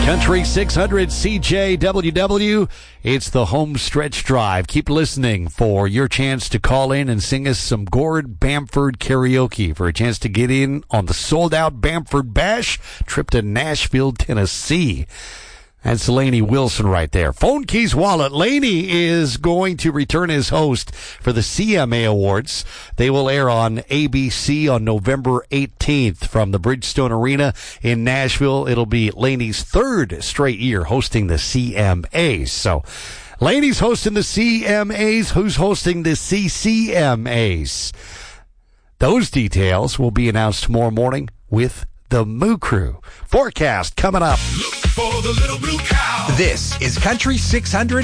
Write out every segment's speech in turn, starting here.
Country 600 CJWW. It's the home stretch drive. Keep listening for your chance to call in and sing us some Gord Bamford karaoke for a chance to get in on the sold-out Bamford Bash trip to Nashville, Tennessee. That's Laney Wilson right there. Phone Keys Wallet. Laney is going to return as host for the CMA Awards. They will air on ABC on November 18th from the Bridgestone Arena in Nashville. It'll be Laney's third straight year hosting the CMAs. So Laney's hosting the CMAs. Who's hosting the CCMAs? Those details will be announced tomorrow morning with the Moo Crew. Forecast coming up. Look for the little blue cow. This is Country 600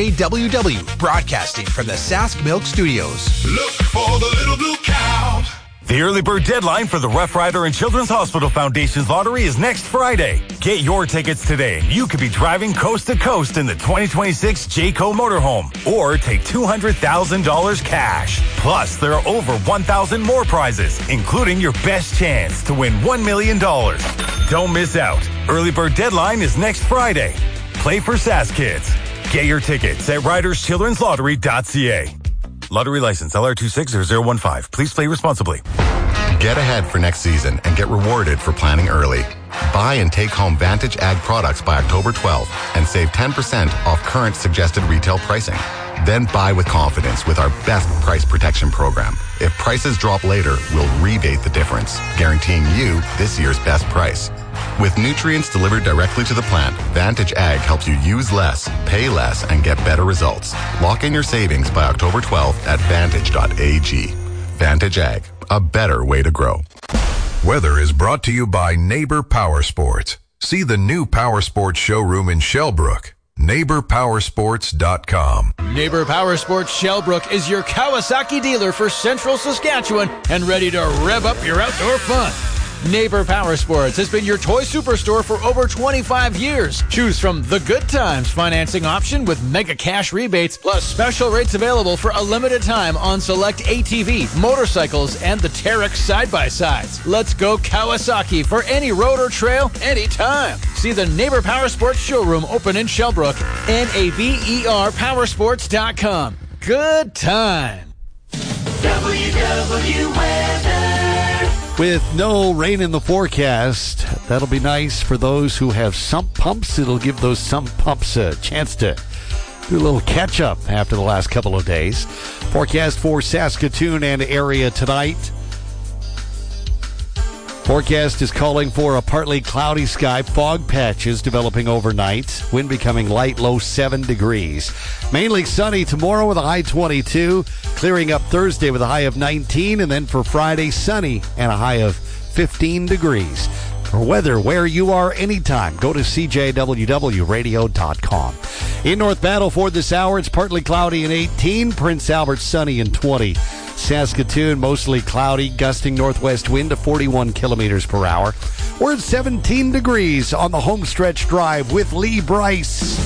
CJWW, broadcasting from the Sask Milk Studios. Look for the little blue cow. The early bird deadline for the Rough Rider and Children's Hospital Foundation's lottery is next Friday. Get your tickets today and you could be driving coast to coast in the 2026 Jayco motorhome or take $200,000 cash. Plus, there are over 1,000 more prizes, including your best chance to win $1 million. Don't miss out. Early bird deadline is next Friday. Play for SAS Kids. Get your tickets at riderschildrenslottery.ca. Lottery license LR260015. Please play responsibly. Get ahead for next season and get rewarded for planning early. Buy and take home Vantage Ag products by October 12th and save 10% off current suggested retail pricing. Then buy with confidence with our best price protection program. If prices drop later, we'll rebate the difference, guaranteeing you this year's best price. With nutrients delivered directly to the plant, Vantage Ag helps you use less, pay less, and get better results. Lock in your savings by October 12th at Vantage.ag. Vantage Ag, a better way to grow. Weather is brought to you by Neighbor Power Sports. See the new Power Sports showroom in Shellbrook. NeighborPowersports.com. Neighbor Power Sports Shellbrook is your Kawasaki dealer for Central Saskatchewan and ready to rev up your outdoor fun. Neighbor Power Sports has been your toy superstore for over 25 years. Choose from the Good Times financing option with mega cash rebates, plus special rates available for a limited time on select ATV, motorcycles, and the Terex side-by-sides. Let's go Kawasaki for any road or trail, anytime. See the Neighbor Power Sports showroom open in Shellbrook. NABERpowersports.com. Good time. WW Weather. With no rain in the forecast, that'll be nice for those who have sump pumps. It'll give those sump pumps a chance to do a little catch-up after the last couple of days. Forecast for Saskatoon and area tonight. Forecast is calling for a partly cloudy sky, fog patches developing overnight, wind becoming light, low 7 degrees. Mainly sunny tomorrow with a high 22, clearing up Thursday with a high of 19, and then for Friday, sunny and a high of 15 degrees. For weather where you are anytime, go to CJWWRadio.com. In North Battleford this hour, it's partly cloudy and 18, Prince Albert sunny and 20. Saskatoon, mostly cloudy, gusting northwest wind to 41 kilometers per hour. We're at 17 degrees on the home stretch drive with Lee Bryce.